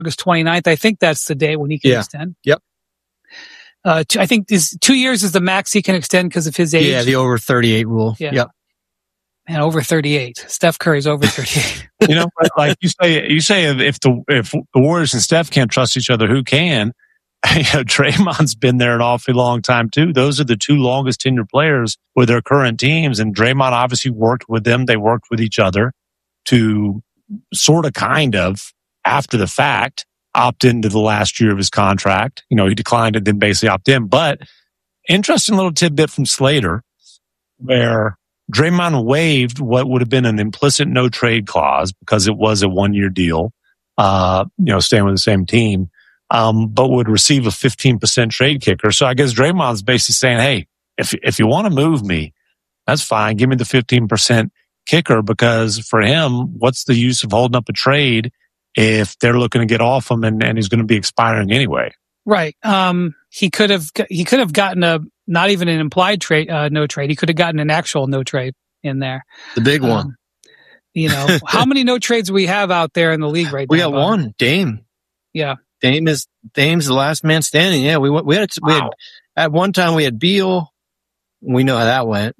August 29th. I think that's the day when he can extend. Yep. I think 2 years is the max he can extend because of his age. Yeah, the over 38 rule. Yeah. Yep. And over 38. Steph Curry's over 38. Like you say, if the Warriors and Steph can't trust each other, who can? Draymond's been there an awfully long time too. Those are the two longest tenured players with their current teams, and Draymond obviously worked with them. They worked with each other to kind of after the fact opt into the last year of his contract. He declined and then basically opt in. But interesting little tidbit from Slater where Draymond waived what would have been an implicit no trade clause because it was a 1-year deal, staying with the same team, but would receive a 15% trade kicker. So I guess Draymond's basically saying, hey, if you want to move me, that's fine. Give me the 15% kicker, because for him, what's the use of holding up a trade if they're looking to get off him and he's going to be expiring anyway? Right. He could have gotten not even an implied trade, no trade. He could have gotten an actual no trade in there. The big one. How many no trades we have out there in the league right now? We got one, Dame. Yeah. Dame's the last man standing. Yeah. We had at one time we had Beal. We know how that went.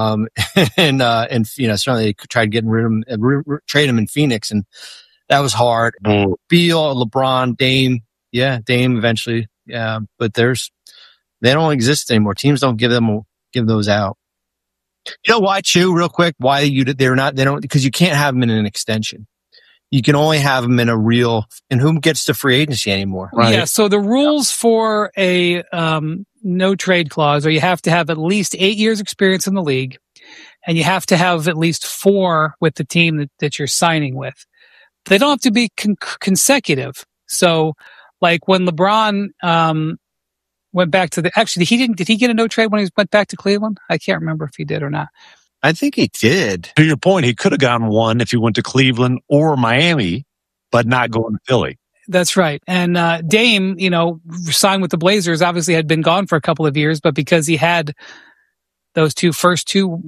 And certainly they tried getting rid of him, trade him in Phoenix, and that was hard. Beal, LeBron, Dame. Yeah. Dame eventually. Yeah. But they don't exist anymore. Teams don't give those out. You know why, Chew, real quick? Why because you can't have them in an extension. You can only have them in a real, and who gets to free agency anymore? Right? Yeah. So the rules for a, no trade clause are you have to have at least 8 years experience in the league, and you have to have at least 4 with the team that you're signing with. They don't have to be consecutive. So like when LeBron, went back to did he get a no trade when he went back to Cleveland? I can't remember if he did or not. I think he did. To your point, he could have gotten one if he went to Cleveland or Miami, but not going to Philly. That's right. And Dame, signed with the Blazers, obviously had been gone for a couple of years, but because he had those first two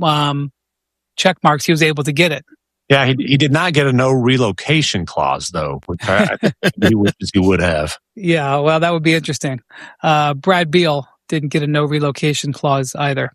check marks, he was able to get it. Yeah, he did not get a no relocation clause, though, which I think he would have. Yeah, well, that would be interesting. Brad Beal didn't get a no relocation clause either.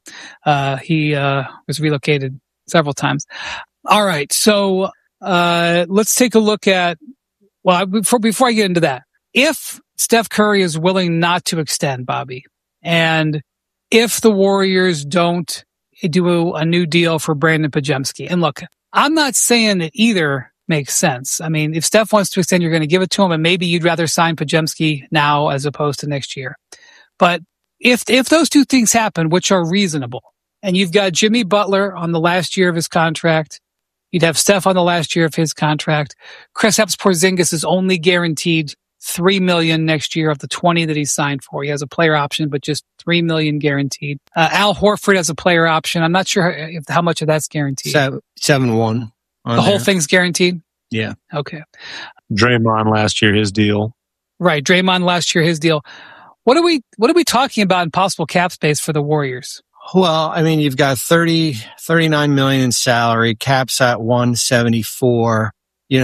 He was relocated several times. All right, so let's take a look at, before I get into that, if Steph Curry is willing not to extend, Bobby, and if the Warriors don't do a new deal for Brandon Podziemski, and look, I'm not saying that either makes sense. I mean, if Steph wants to extend, you're going to give it to him, and maybe you'd rather sign Podziemski now as opposed to next year. But if those two things happen, which are reasonable, and you've got Jimmy Butler on the last year of his contract, you'd have Steph on the last year of his contract. Kristaps Porzingis is only guaranteed $3 million next year of the 20 that he's signed for. He has a player option, but just $3 million guaranteed. Al Horford has a player option. I'm not sure how much of that's guaranteed. 7-1. The whole thing's guaranteed? Yeah. Okay. Draymond last year, his deal. Right. Draymond last year, his deal. What are we talking about in possible cap space for the Warriors? Well, I mean, you've got 39 million in salary, caps at 174. You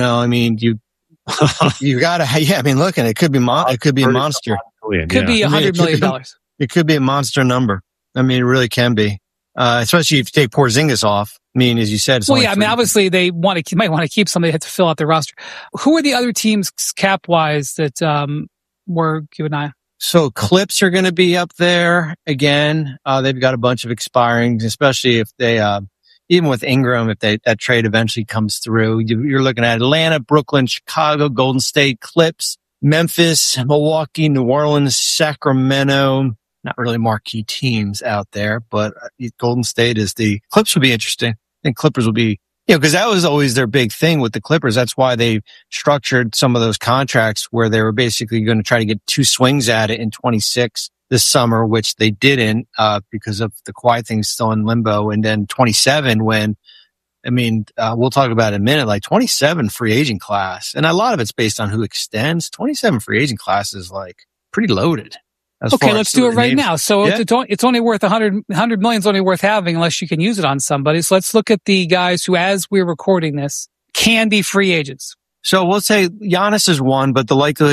gotta, I mean, look, and it could be a monster. Could be $100 million. It could be a monster number. I mean, it really can be. Especially if you take Porzingis off. I mean, as you said, it's obviously they might want to keep somebody to fill out their roster. Who are the other teams cap wise that, were you and I? So Clips are going to be up there again. They've got a bunch of expiring, especially if they, even with Ingram, if that trade eventually comes through. You're looking at Atlanta, Brooklyn, Chicago, Golden State, Clips, Memphis, Milwaukee, New Orleans, Sacramento. Not really marquee teams out there, but Golden State Clips would be interesting. I think Clippers will be, because that was always their big thing with the Clippers. That's why they structured some of those contracts where they were basically going to try to get 2 swings at it in 26 this summer, which they didn't, because of the Kawhi thing still in limbo. And then 27 we'll talk about it in a minute, like 27 free agent class. And a lot of it's based on who extends. 27 free agent class is like pretty loaded. Okay, let's do it right now. So it's only worth $100 million is only worth having unless you can use it on somebody. So let's look at the guys who, as we're recording this, can be free agents. So we'll say Giannis is one, but the likelihood